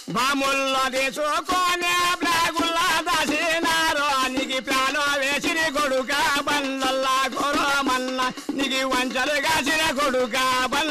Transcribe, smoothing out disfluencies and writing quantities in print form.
బాముల్లో తీసుకోనే బ్లాగుల్లా దాసినారు నీకు ప్లాలో వేసిన కొడుక బండ్లల్లా కొరమల్ల నీకు వంచలు కాసిన కొడుక